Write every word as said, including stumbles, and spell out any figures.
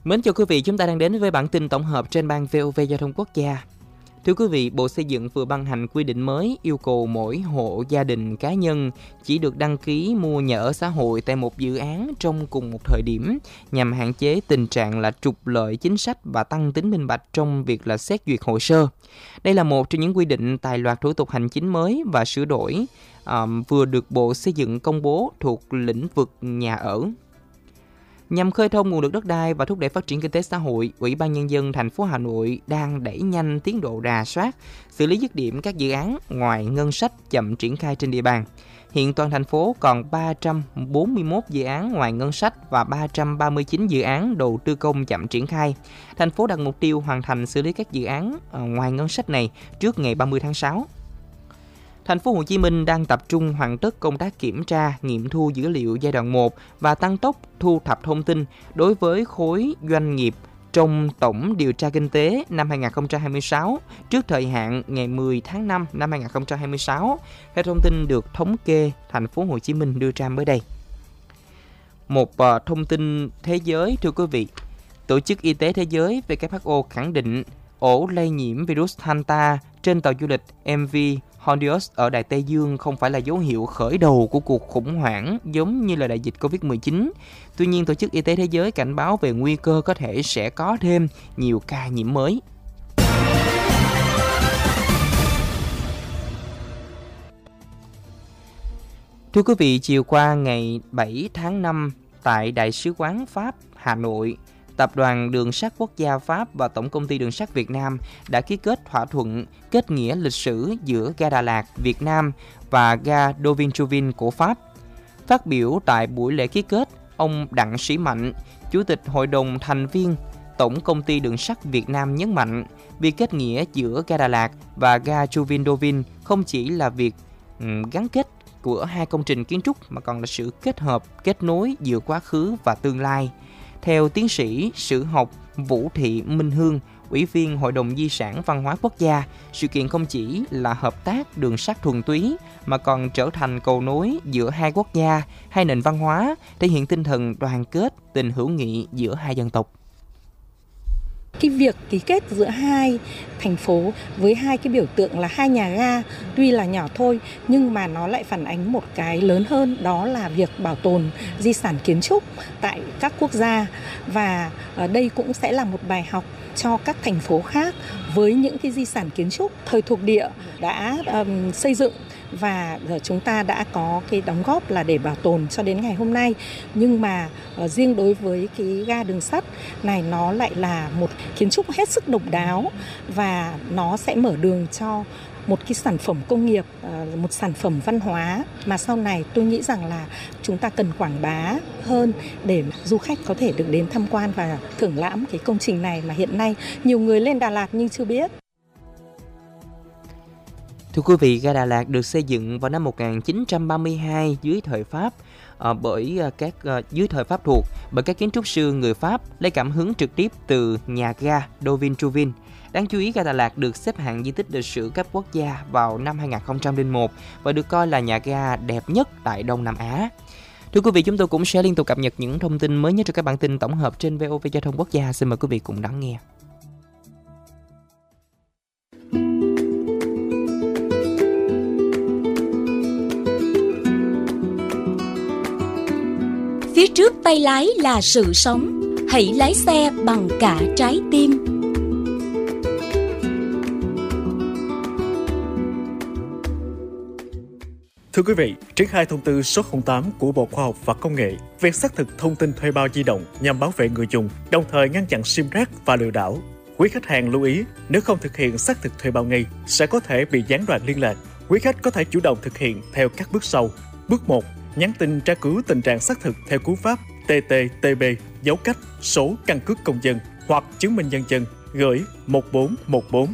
Mến chào quý vị, chúng ta đang đến với bản tin tổng hợp trên ban vê o vê Giao thông Quốc gia. Thưa quý vị, Bộ Xây dựng vừa ban hành quy định mới yêu cầu mỗi hộ gia đình cá nhân chỉ được đăng ký mua nhà ở xã hội tại một dự án trong cùng một thời điểm nhằm hạn chế tình trạng là trục lợi chính sách và tăng tính minh bạch trong việc là xét duyệt hồ sơ. Đây là một trong những quy định tại loạt thủ tục hành chính mới và sửa đổi um, vừa được Bộ Xây dựng công bố thuộc lĩnh vực nhà ở. Nhằm khơi thông nguồn lực đất đai và thúc đẩy phát triển kinh tế xã hội, Ủy ban Nhân dân thành phố Hà Nội đang đẩy nhanh tiến độ rà soát, xử lý dứt điểm các dự án ngoài ngân sách chậm triển khai trên địa bàn. Hiện toàn thành phố còn ba trăm bốn mươi mốt dự án ngoài ngân sách và ba trăm ba mươi chín dự án đầu tư công chậm triển khai. Thành phố đặt mục tiêu hoàn thành xử lý các dự án ngoài ngân sách này trước ngày ba mươi tháng sáu. Thành phố Hồ Chí Minh đang tập trung hoàn tất công tác kiểm tra, nghiệm thu dữ liệu giai đoạn một và tăng tốc thu thập thông tin đối với khối doanh nghiệp trong tổng điều tra kinh tế năm hai không hai sáu trước thời hạn ngày mười tháng năm năm hai không hai sáu, theo thông tin được thống kê Thành phố Hồ Chí Minh đưa ra mới đây. Một uh, thông tin thế giới, thưa quý vị. Tổ chức Y tế Thế giới W H O khẳng định ổ lây nhiễm virus Hanta trên tàu du lịch em vê Honduras ở Đại Tây Dương không phải là dấu hiệu khởi đầu của cuộc khủng hoảng giống như là đại dịch covid mười chín. Tuy nhiên, Tổ chức Y tế Thế giới cảnh báo về nguy cơ có thể sẽ có thêm nhiều ca nhiễm mới. Thưa quý vị, chiều qua ngày bảy tháng năm tại Đại sứ quán Pháp Hà Nội, Tập đoàn Đường sắt Quốc gia Pháp và Tổng công ty Đường sắt Việt Nam đã ký kết thỏa thuận kết nghĩa lịch sử giữa ga Đà Lạt Việt Nam và ga Deauville của Pháp. Phát biểu tại buổi lễ ký kết, ông Đặng Sĩ Mạnh, Chủ tịch Hội đồng thành viên Tổng công ty Đường sắt Việt Nam nhấn mạnh, việc kết nghĩa giữa ga Đà Lạt và ga Deauville không chỉ là việc um, gắn kết của hai công trình kiến trúc mà còn là sự kết hợp, kết nối giữa quá khứ và tương lai. Theo tiến sĩ sử học Vũ Thị Minh Hương, Ủy viên Hội đồng Di sản Văn hóa Quốc gia, sự kiện không chỉ là hợp tác đường sắt thuần túy mà còn trở thành cầu nối giữa hai quốc gia, hai nền văn hóa, thể hiện tinh thần đoàn kết, tình hữu nghị giữa hai dân tộc. Cái việc ký kết giữa hai thành phố với hai cái biểu tượng là hai nhà ga tuy là nhỏ thôi nhưng mà nó lại phản ánh một cái lớn hơn, đó là việc bảo tồn di sản kiến trúc tại các quốc gia, và ở đây cũng sẽ là một bài học cho các thành phố khác với những cái di sản kiến trúc thời thuộc địa đã um, xây dựng và chúng ta đã có cái đóng góp là để bảo tồn cho đến ngày hôm nay. Nhưng mà uh, riêng đối với cái ga đường sắt này, nó lại là một kiến trúc hết sức độc đáo và nó sẽ mở đường cho một cái sản phẩm công nghiệp, một sản phẩm văn hóa mà sau này tôi nghĩ rằng là chúng ta cần quảng bá hơn để du khách có thể được đến tham quan và thưởng lãm cái công trình này mà hiện nay nhiều người lên Đà Lạt nhưng chưa biết. Thưa quý vị, ga Đà Lạt được xây dựng vào năm một nghìn chín trăm ba mươi hai dưới thời Pháp uh, bởi uh, các uh, dưới thời Pháp thuộc bởi các kiến trúc sư người Pháp, lấy cảm hứng trực tiếp từ nhà ga Deauville. Đáng chú ý, ga Đà Lạt được xếp hạng di tích lịch sử cấp quốc gia vào năm hai không không một và được coi là nhà ga đẹp nhất tại Đông Nam Á. Thưa quý vị, chúng tôi cũng sẽ liên tục cập nhật những thông tin mới nhất trong các bản tin tổng hợp trên vê o vê Giao thông Quốc gia. Xin mời quý vị cùng đón nghe. Phía trước tay lái là sự sống, hãy lái xe bằng cả trái tim. Thưa quý vị, triển khai thông tư số không tám của Bộ Khoa học và Công nghệ về xác thực thông tin thuê bao di động nhằm bảo vệ người dùng, đồng thời ngăn chặn sim rác và lừa đảo. Quý khách hàng lưu ý, nếu không thực hiện xác thực thuê bao ngay, sẽ có thể bị gián đoạn liên lạc. Quý khách có thể chủ động thực hiện theo các bước sau. Bước một, nhắn tin tra cứu tình trạng xác thực theo cú pháp tê tê tê bê dấu cách số căn cước công dân hoặc chứng minh nhân dân gửi một bốn một bốn